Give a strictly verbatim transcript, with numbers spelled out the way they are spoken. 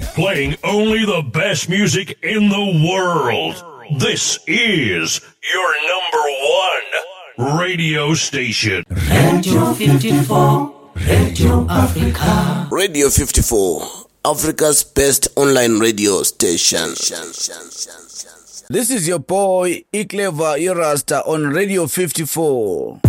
Playing only the best music in the world. This is your number one radio station. Radio fifty-four, Radio Africa. Radio fifty-four, Africa's best online radio station. This is your boy Iclever Irasta on Radio fifty-four.